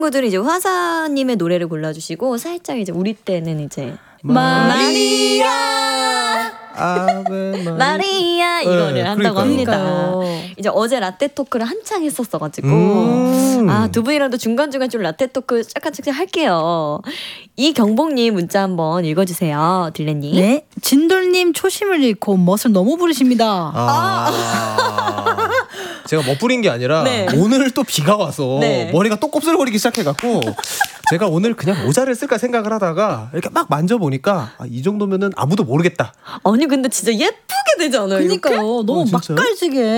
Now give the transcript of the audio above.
친구들이 이제 화사님의 노래를 골라주시고 살짝 이제 우리 때는 이제 마리아 아베 마리아 이거를 한다고 합니다. 이제 어제 라떼 토크를 한창 했었어가지고 두 분이랑도 중간중간 좀 라떼 토크 잠깐 할게요. 이경복님 문자 한번 읽어주세요. 딜레님. 네, 진돌님 초심을 잃고 멋을 너무 부르십니다. 제가 멋부린 게 아니라 네. 오늘 또 비가 와서 네. 머리가 또 곱슬거리기 시작해갖고 제가 오늘 그냥 모자를 쓸까 생각을 하다가 이렇게 막 만져보니까 이 정도면은 아무도 모르겠다. 아니 근데 진짜 예쁘게 되지 않아요? 그러니까요. 너무 진짜요? 맛깔지게.